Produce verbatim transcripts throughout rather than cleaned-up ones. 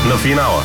на финала.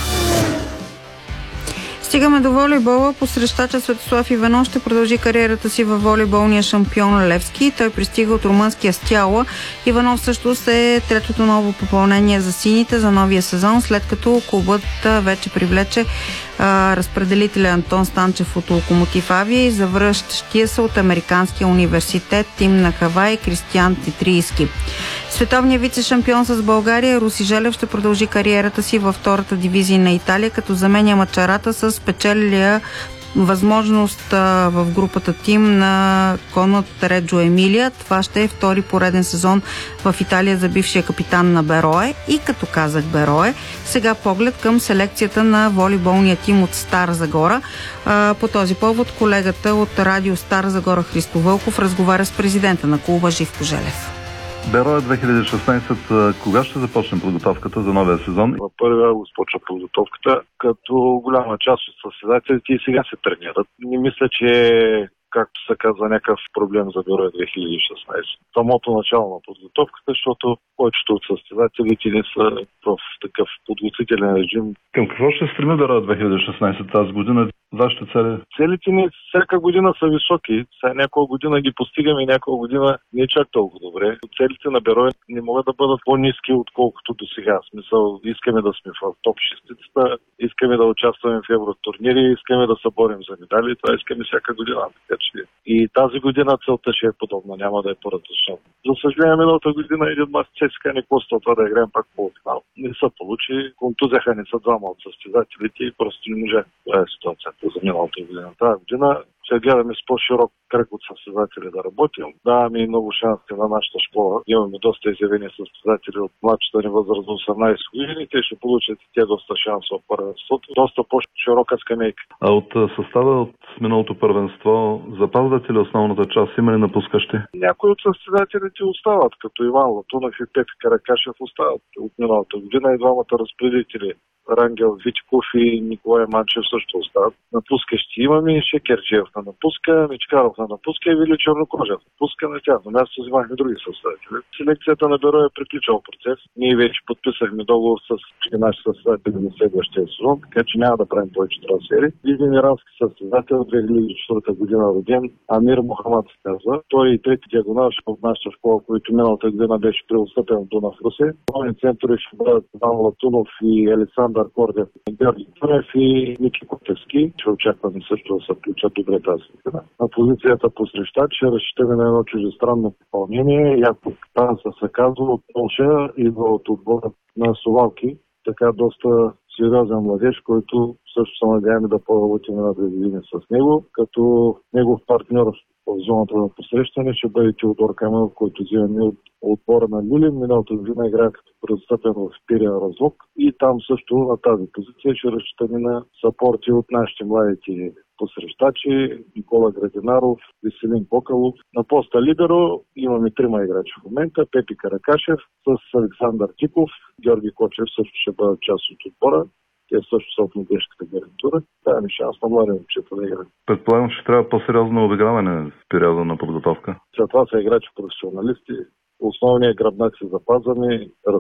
Стигаме до волейбола. Посрещача Светослав Иванов ще продължи кариерата си във волейболния шампион Левски. Той пристига от румънския Стяла. Иванов също е третото ново попълнение за сините за новия сезон, след като клубът вече привлече а, разпределителя Антон Станчев от Локомотив Авия и завръщащия се от Американския университет Тим на Хавай Кристиан Титрийски. Световният вице-шампион с България Руси Желев ще продължи кариерата си във втората дивизия на Италия, като заменя Мачарата с печелилия възможност а, в групата Тим на Конат Реджо Емилия. Това ще е втори пореден сезон в Италия за бившия капитан на Берое. И като казах Берое, сега поглед към селекцията на волейболния тим от Стара Загора. А, по този повод колегата от Радио Стара Загора Христо Вълков разговаря с президента на клуба Живко Желев. Берое две хиляди и шестнадесет, кога ще започне подготовката за новия сезон? В първи август почва подготовката, като голяма част от състезателите и сега се тренират. Не мисля, че както се казва, някакъв проблем за Берое две хиляди и шестнадесет. Самото начало на подготовката, защото повечето от състезателите не са в такъв подготвителен режим. Към какво ще стреми Берое две хиляди и шестнадесет тази година? Вашите цели? Целите ни всяка година са високи. Сега няколко година ги постигаме и няколко година не е чак толкова добре. Целите на Берое не могат да бъдат по-ниски, отколкото до сега. В смисъл, искаме да сме в топ шестицата, искаме да участваме в евротурнири, искаме да се борим за медали. Това искаме всяка година. Така че и тази година целта ще е подобна, няма да е по-различна. За съжаление, миналата година един мач ЦСКА не коства това да играем пак по-финал. Не се получи, контузяха не са двама от състезателите и просто не може. Това е ситуацията за миналата година. Тази година ще гледаме с по-широк кръг от състезатели да работим. Даваме и много шанси на нашата школа. Имаме доста изявени състезатели от младшата ни възраст до осемнадесет години. Те ще получат и те доста шансове в първенството. Доста по-широка скамейка. А от състава от миналото първенство запазвате ли основната част? Има ли напускащи? Някои от състезателите остават, като Иван Латунов и Петър Каракашев остават от миналата година и двамата разпределители. Рангел Витиков и Николай Манчев също остават. Напускащи имаме Шекерджиев на напуска, Мичкаров на напуска и Вили Чернокожев напуска на тях. Но място взимахме други състезатели. Селекцията на Берое е приключил процес. Ние вече подписахме договор с наши състезатели за следващия сезон, така че няма да правим повече трансфери. Един ирански състезател две хиляди и четвърта година роден, Амир Мохамад се казва. Той и трети диагонал от нашата школа, който миналата година беше преотстъпен до Дунав Русе. Нови центъри ще бъдат Иван Латунов и Александър Кордев, Георги Тунев и Ники Котевски. Ще очакваме също да се включат добре тази година. На позицията посрещач ще разчитаме на едно чуждестранно попълнение. Яков Танса се казва от Полша, идва от отбора на Совалки. Така доста сериозен младеж, който също се надяваме да поработим на две години с него, като негов партньор в зоната на посрещане ще бъде Теодор Каменов, който взимаме от отбора на Люлин. Миналата година играе като предстъпен в Пирия Разлог и там също на тази позиция ще разчитаме на съпорти от нашите младите посрещачи, Никола Градинаров, Веселин Покалов. На поста лидеро имаме трима играчи в момента. Пепи Каракашев с Александър Тиков, Георги Кочев също ще бъдат част от отбора. Те също са от младежката гарнитура. Това е шанс на млади момчета да играят. Предполагам, че трябва по-сериозно обиграване в периода на подготовка. За това са играчи професионалисти. Основният гръбнак се запазваме,